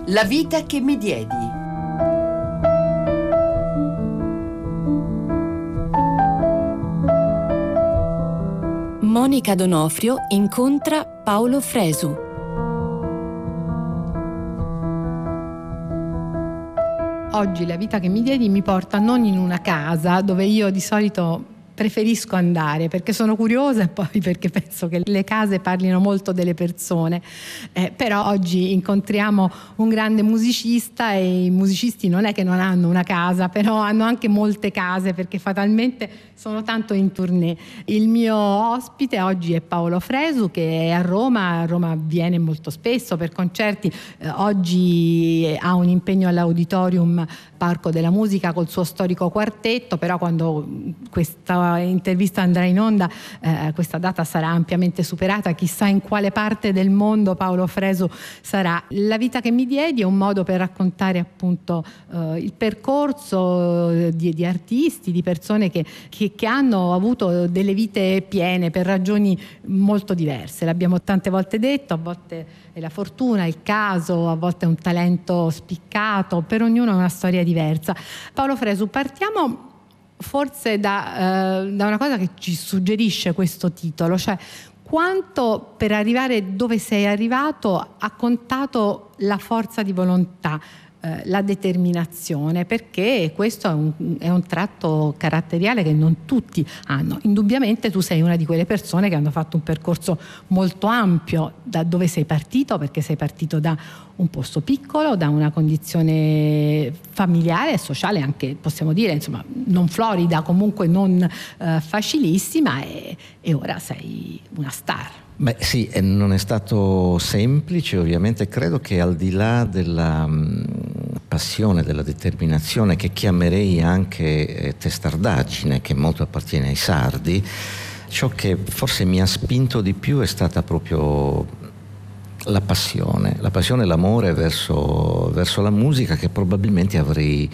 La vita che mi diedi. Monica Donofrio incontra Paolo Fresu. Oggi la vita che mi diedi mi porta non in una casa dove io di solito preferisco andare, perché sono curiosa e poi perché penso che le case parlino molto delle persone, però oggi incontriamo un grande musicista e i musicisti non è che non hanno una casa, però hanno anche molte case perché fatalmente sono tanto in tournée. Il mio ospite oggi è Paolo Fresu, che è a Roma viene molto spesso per concerti, oggi ha un impegno all'Auditorium Parco della Musica col suo storico quartetto, però quando questa intervista andrà in onda questa data sarà ampiamente superata, chissà in quale parte del mondo Paolo Fresu sarà. La vita che mi diedi è un modo per raccontare appunto il percorso di artisti, di persone che hanno avuto delle vite piene per ragioni molto diverse. L'abbiamo tante volte detto, a volte è la fortuna, il caso, a volte è un talento spiccato, per ognuno è una storia diversa. Paolo Fresu, partiamo forse da una cosa che ci suggerisce questo titolo, cioè quanto per arrivare dove sei arrivato ha contato la forza di volontà, la determinazione, perché questo è un tratto caratteriale che non tutti hanno. Indubbiamente tu sei una di quelle persone che hanno fatto un percorso molto ampio da dove sei partito, perché sei partito da un posto piccolo, da una condizione familiare e sociale anche, possiamo dire, insomma, non florida, comunque non facilissima, e ora sei una star. Beh sì, non è stato semplice, ovviamente. Credo che al di là della passione, della determinazione, che chiamerei anche testardaggine, che molto appartiene ai sardi, ciò che forse mi ha spinto di più è stata proprio la passione e l'amore verso la musica, che probabilmente avrei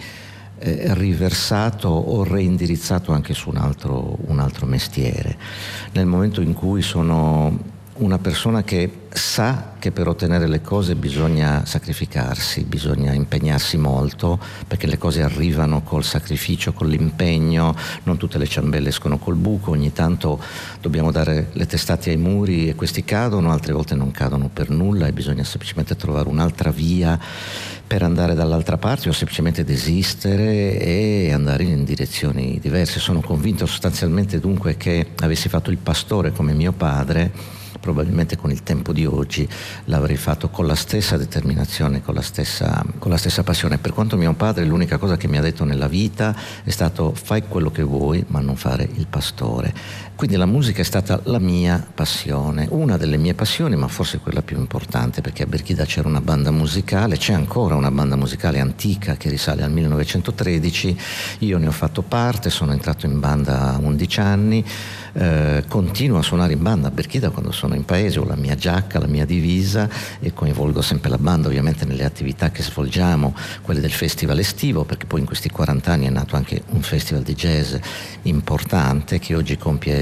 riversato o reindirizzato anche su un altro mestiere. Nel momento in cui sono una persona che sa che per ottenere le cose bisogna sacrificarsi, bisogna impegnarsi molto, perché le cose arrivano col sacrificio, con l'impegno, non tutte le ciambelle escono col buco, ogni tanto dobbiamo dare le testate ai muri e questi cadono, altre volte non cadono per nulla e bisogna semplicemente trovare un'altra via per andare dall'altra parte o semplicemente desistere e andare in direzioni diverse. Sono convinto sostanzialmente dunque che avessi fatto il pastore come mio padre, probabilmente con il tempo di oggi l'avrei fatto con la stessa determinazione, con la stessa passione. Per quanto mio padre, l'unica cosa che mi ha detto nella vita è stato: fai quello che vuoi ma non fare il pastore. Quindi la musica è stata la mia passione, una delle mie passioni, ma forse quella più importante, perché a Berchida c'era una banda musicale, c'è ancora una banda musicale antica che risale al 1913, io ne ho fatto parte, sono entrato in banda a 11 anni, continuo a suonare in banda a Berchida quando sono in paese, ho la mia giacca, la mia divisa e coinvolgo sempre la banda ovviamente nelle attività che svolgiamo, quelle del festival estivo, perché poi in questi 40 anni è nato anche un festival di jazz importante che oggi compie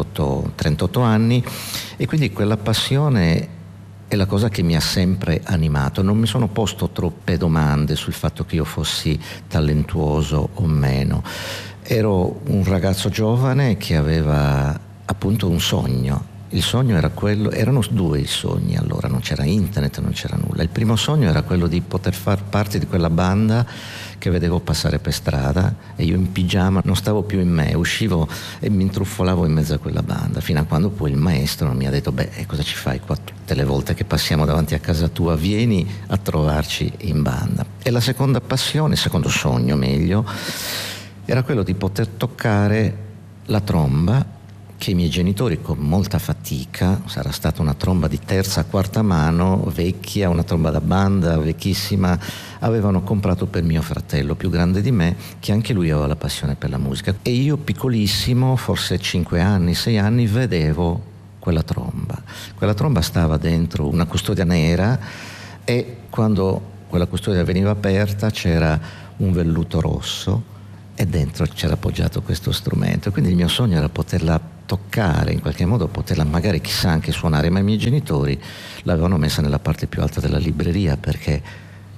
38 anni, e quindi quella passione è la cosa che mi ha sempre animato. Non mi sono posto troppe domande sul fatto che io fossi talentuoso o meno. Ero un ragazzo giovane che aveva appunto un sogno. Il sogno era quello, erano due i sogni allora, non c'era internet, non c'era nulla. Il primo sogno era quello di poter far parte di quella banda che vedevo passare per strada e io in pigiama non stavo più in me, uscivo e mi intruffolavo in mezzo a quella banda, fino a quando poi il maestro mi ha detto: beh, cosa ci fai qua tutte le volte che passiamo davanti a casa tua? Vieni a trovarci in banda. E la seconda passione, il secondo sogno meglio, era quello di poter toccare la tromba che i miei genitori, con molta fatica, sarà stata una tromba di terza, quarta mano, vecchia, una tromba da banda vecchissima, avevano comprato per mio fratello più grande di me, che anche lui aveva la passione per la musica. E io piccolissimo, forse 5 anni, 6 anni, vedevo quella tromba. Quella tromba stava dentro una custodia nera e quando quella custodia veniva aperta c'era un velluto rosso e dentro c'era appoggiato questo strumento. Quindi il mio sogno era poterla toccare, in qualche modo poterla magari chissà anche suonare, ma i miei genitori l'avevano messa nella parte più alta della libreria perché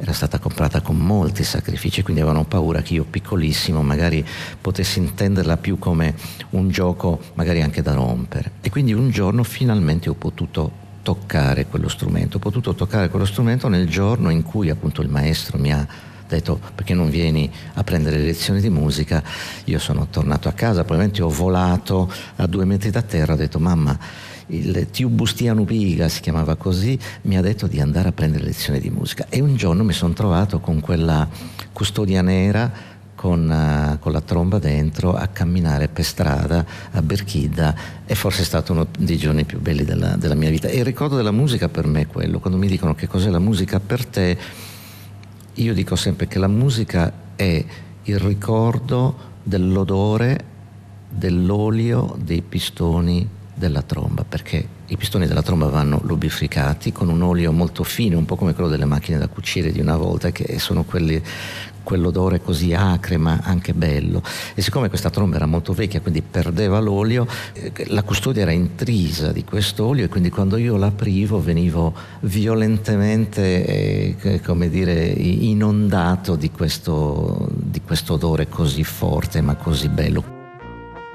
era stata comprata con molti sacrifici, quindi avevano paura che io piccolissimo magari potessi intenderla più come un gioco magari anche da rompere. E quindi un giorno finalmente ho potuto toccare quello strumento, nel giorno in cui appunto il maestro mi ha detto: perché non vieni a prendere le lezioni di musica? Io sono tornato a casa, probabilmente ho volato a 2 metri da terra, ho detto: mamma, il Tiu Bustianu Piga, si chiamava così, mi ha detto di andare a prendere lezioni di musica. E un giorno mi sono trovato con quella custodia nera con la tromba dentro a camminare per strada a Berchida, e forse è stato uno dei giorni più belli della mia vita. E il ricordo della musica per me è quello. Quando mi dicono che cos'è la musica per te, io dico sempre che la musica è il ricordo dell'odore dell'olio dei pistoni della tromba, perché i pistoni della tromba vanno lubrificati con un olio molto fine, un po' come quello delle macchine da cucire di una volta, che sono quell'odore così acre ma anche bello. E siccome questa tromba era molto vecchia, quindi perdeva l'olio, la custodia era intrisa di quest'olio, e quindi quando io l'aprivo venivo violentemente come dire, inondato di questo odore così forte ma così bello.